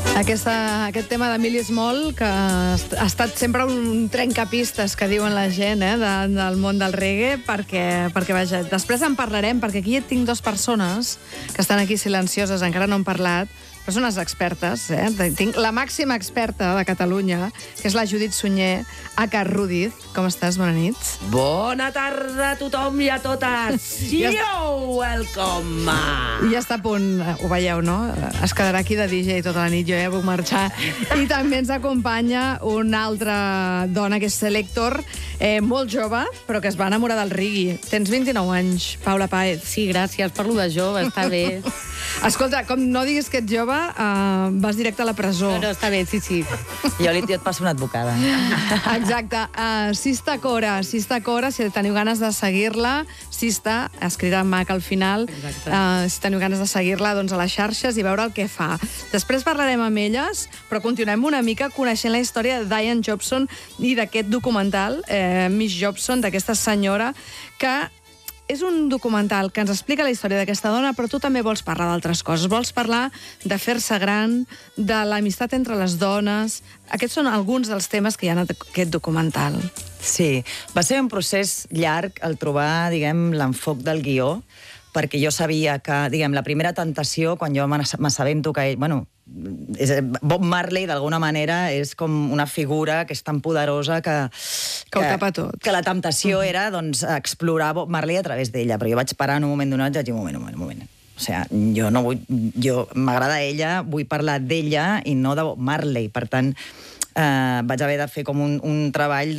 Aquest tema d'Emili Small, que ha estat sempre un trencapistes, que diuen la gent, del món del reggae, perquè vaja, després en parlarem, perquè aquí tinc dues persones que estan aquí silencioses, encara no han parlat, però són unes expertes, Tinc la màxima experta de Catalunya, que és la Judit Sunyer, aka Rudiz. Com estàs? Bona nit. Bona tarda a tothom i a totes. Welcome. I ja està a punt, ho veieu, no? Es quedarà aquí de DJ tota la nit, jo ja puc marxar. I també ens acompanya una altra dona, que és Selector, molt jove, però que es va enamorar del reggae. Tens 29 anys, Paula Páez. Sí, gràcies per lo de jove, està bé. Escolta, com no diguis que ets jove, vas directe a la presó. No, està bé, sí. Jo et passo una advocada. Exacte. Sista Cora, si teniu ganes de seguir-la, Sista, escriurà Mac al final, si teniu ganes de seguir-la doncs, a les xarxes i veure el que fa. Després parlarem amb elles, però continuem una mica coneixent la història de Diane Jobson i d'aquest documental, Miss Jobson, d'aquesta senyora, que és un documental que ens explica la història d'aquesta dona, però tu també vols parlar d'altres coses. Vols parlar de fer-se gran, de l'amistat entre les dones. Aquests són alguns dels temes que hi ha en aquest documental. Sí, va ser un procés llarg el trobar, diguem, l'enfoc del guió, perquè jo sabia que, diguem, la primera tentació, quan jo m'assabento que ell, Bob Marley, d'alguna manera, és com una figura que és tan poderosa que ho tapa tot. Que la temptació era, doncs, explorar Bob Marley a través d'ella. Però jo vaig parar en un moment donat i vaig dir, un moment. O sigui, m'agrada ella, vull parlar d'ella i no de Bob Marley. Per tant, vaig haver de fer com un treball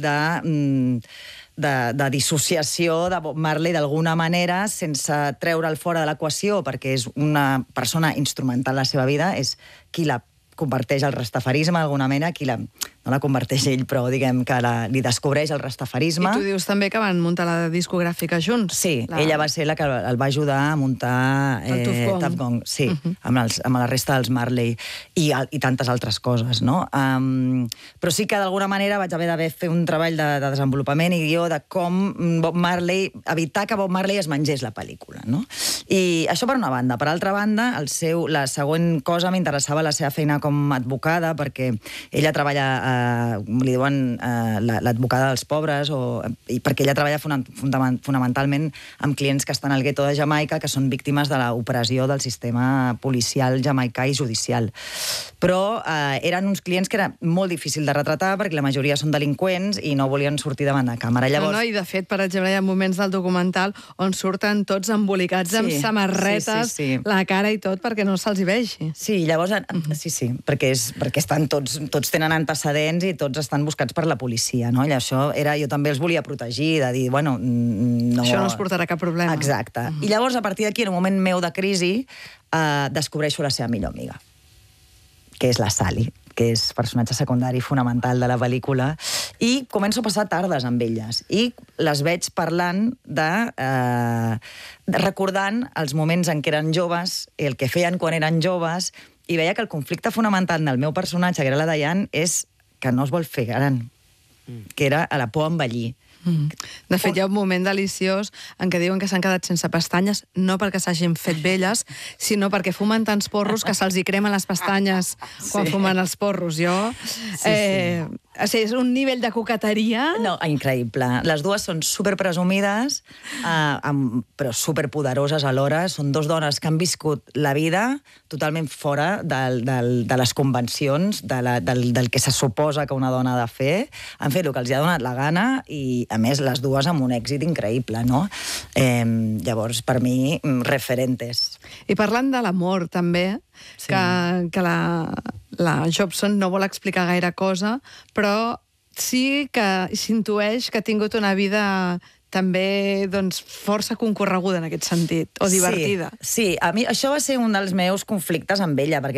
de dissociació de Bob Marley d'alguna manera, sense treure'l fora de l'equació, perquè és una persona instrumental a la seva vida, és qui la converteix al rastafarisme d'alguna manera, no la converteix ell, però diguem que li descobreix el rastafarisme. I tu dius també que van muntar la discogràfica junts. Sí, ella va ser la que el va ajudar a muntar Tuff Gong, sí, amb la resta dels Marley i tantes altres coses, no? Però sí que d'alguna manera vaig haver de fer un treball de desenvolupament i guió de com Bob Marley, evitar que Bob Marley es mengés la pel·lícula, no? I això per una banda. Per altra banda, la següent cosa m'interessava la seva feina com a advocada, perquè ella treballa li diuen l'advocada dels pobres, perquè ella treballa fonamentalment amb clients que estan al gueto de Jamaica, que són víctimes de l'opressió del sistema policial jamaicà i judicial. Però eren uns clients que era molt difícil de retratar, perquè la majoria són delinqüents i no volien sortir davant de càmera. No, i de fet, per exemple, hi ha moments del documental on surten tots embolicats amb samarretes, la cara i tot, perquè no se'ls hi vegi. Sí, llavors, sí, perquè estan tots tenen antecedents i tots estan buscats per la policia, no? I això jo també els volia protegir, de dir, no... Això no es portarà cap problema. Exacte. I llavors, a partir d'aquí, en un moment meu de crisi, descobreixo la seva millor amiga, que és la Sally, que és personatge secundari fonamental de la pel·lícula, i començo a passar tardes amb elles. I les veig parlant recordant els moments en què eren joves, el que feien quan eren joves, i veia que el conflicte fonamental del meu personatge, que era la Diane, és que no es vol fer gran, que era a la por a envellir. De fet, hi ha un moment deliciós en què diuen que s'han quedat sense pestanyes, no perquè s'hagin fet velles, sinó perquè fumen tants porros que se'ls hi cremen les pestanyes quan fumen els porros. És un nivell de coqueteria... No, increïble. Les dues són superpresumides, però superpoderoses alhora. Són dues dones que han viscut la vida totalment fora de les convencions, del que se suposa que una dona ha de fer. Han fet el que els ha donat la gana i, a més, les dues amb un èxit increïble, no? Llavors, per mi, referentes. I parlant de l'amor, també, que la Jobson no vol explicar gaire cosa, però sí que s'intueix que ha tingut una vida també força concorreguda en aquest sentit, o divertida. Sí, a mi això va ser un dels meus conflictes amb ella, perquè